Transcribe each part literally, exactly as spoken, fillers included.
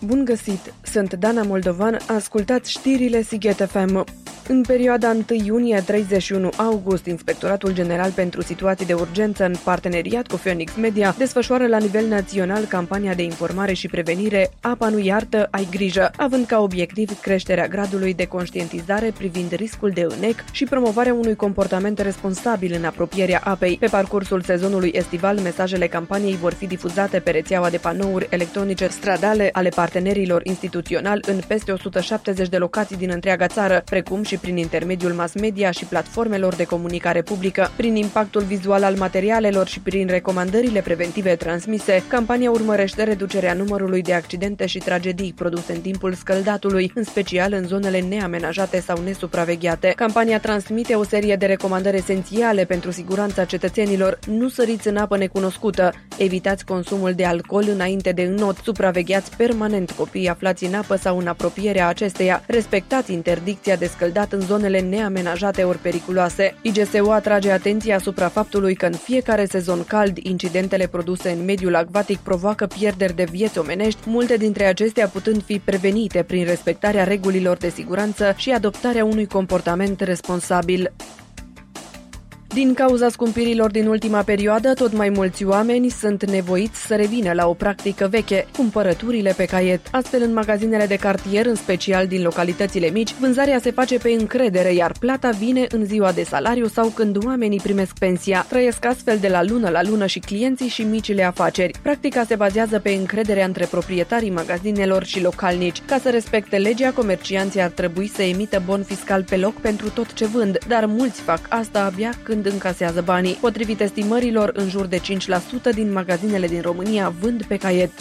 Bun găsit! Sunt Dana Moldovan, ascultați știrile Sighet F M. În perioada întâi iunie - treizeci și unu august, Inspectoratul General pentru Situații de Urgență, în parteneriat cu Phoenix Media, desfășoară la nivel național campania de informare și prevenire Apa nu iartă, ai grijă, având ca obiectiv creșterea gradului de conștientizare privind riscul de înec și promovarea unui comportament responsabil în apropierea apei. Pe parcursul sezonului estival, mesajele campaniei vor fi difuzate pe rețeaua de panouri electronice stradale ale partenerilor instituționali în peste o sută șaptezeci de locații din întreaga țară, precum și prin intermediul mass media și platformelor de comunicare publică. Prin impactul vizual al materialelor și prin recomandările preventive transmise, campania urmărește reducerea numărului de accidente și tragedii produse în timpul scăldatului, în special în zonele neamenajate sau nesupravegheate. Campania transmite o serie de recomandări esențiale pentru siguranța cetățenilor: nu săriți în apă necunoscută, evitați consumul de alcool înainte de înot, supravegheați permanent copiii aflați în apă sau în apropierea acesteia, respectați interdicția de scăldat în zonele neamenajate ori periculoase. I G S U atrage atenția asupra faptului că în fiecare sezon cald, incidentele produse în mediul acvatic provoacă pierderi de vieți omenești, multe dintre acestea putând fi prevenite prin respectarea regulilor de siguranță și adoptarea unui comportament responsabil. Din cauza scumpirilor din ultima perioadă, tot mai mulți oameni sunt nevoiți să revină la o practică veche, cumpărăturile pe caiet. Astfel, în magazinele de cartier, în special din localitățile mici, vânzarea se face pe încredere, iar plata vine în ziua de salariu sau când oamenii primesc pensia. Trăiesc astfel de la lună la lună și clienții și micile afaceri. Practica se bazează pe încrederea între proprietarii magazinelor și localnici. Ca să respecte legea, comercianții ar trebui să emită bon fiscal pe loc pentru tot ce vând, dar mulți fac asta abia când încasează banii. Potrivit estimărilor, în jur de cinci la sută din magazinele din România vând pe caiet.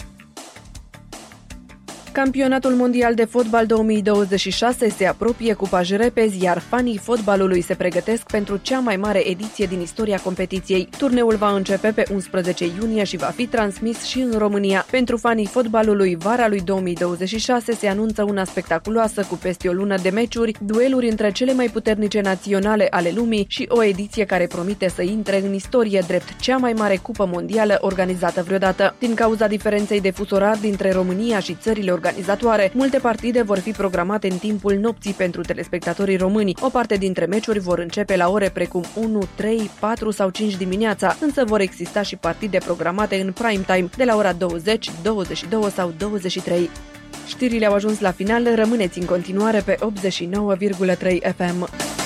Campionatul mondial de fotbal două mii douăzeci și șase se apropie cu pași repezi, iar fanii fotbalului se pregătesc pentru cea mai mare ediție din istoria competiției. Turneul va începe pe unsprezece iunie și va fi transmis și în România. Pentru fanii fotbalului, vara lui două mii douăzeci și șase se anunță una spectaculoasă, cu peste o lună de meciuri, dueluri între cele mai puternice naționale ale lumii și o ediție care promite să intre în istorie drept cea mai mare cupă mondială organizată vreodată. Din cauza diferenței de fus orar dintre România și țările organizatoare, multe partide vor fi programate în timpul nopții pentru telespectatorii români. O parte dintre meciuri vor începe la ore precum unu, trei, patru sau cinci dimineața, însă vor exista și partide programate în prime time de la ora douăzeci, douăzeci și două sau douăzeci și trei. Știrile au ajuns la final, rămâneți în continuare pe optzeci și nouă virgulă trei F M.